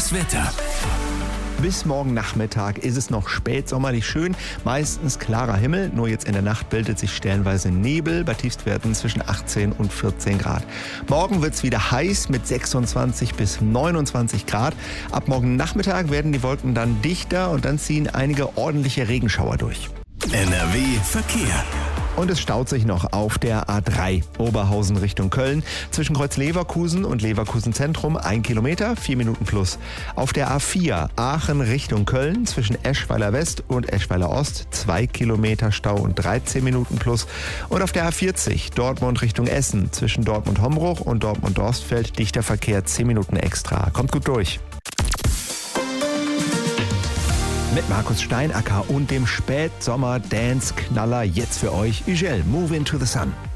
Das Wetter. Bis morgen Nachmittag ist es noch spätsommerlich schön, meistens klarer Himmel, nur jetzt in der Nacht bildet sich stellenweise Nebel bei Tiefstwerten zwischen 18 und 14 Grad. Morgen wird es wieder heiß mit 26 bis 29 Grad. Ab morgen Nachmittag werden die Wolken dann dichter und dann ziehen einige ordentliche Regenschauer durch. NRW Verkehr. Und es staut sich noch auf der A3 Oberhausen Richtung Köln. Zwischen Kreuz Leverkusen und Leverkusen Zentrum 1 Kilometer, 4 Minuten plus. Auf der A4 Aachen Richtung Köln zwischen Eschweiler West und Eschweiler Ost 2 Kilometer Stau und 13 Minuten plus. Und auf der A40 Dortmund Richtung Essen zwischen Dortmund-Hombruch und Dortmund-Dorstfeld dichter Verkehr 10 Minuten extra. Kommt gut durch. Mit Markus Steinacker und dem Spätsommer-Dance-Knaller jetzt für euch, Ugel, Move into the Sun.